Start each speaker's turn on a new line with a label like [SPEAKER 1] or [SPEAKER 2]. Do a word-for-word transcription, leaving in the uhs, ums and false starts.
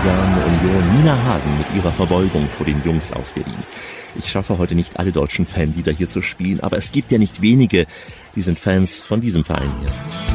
[SPEAKER 1] Lausanne Union, Nina Hagen mit ihrer Verbeugung vor den Jungs aus Berlin. Ich schaffe heute nicht alle deutschen Fanlieder hier zu spielen, aber es gibt ja nicht wenige, die sind Fans von diesem Verein hier.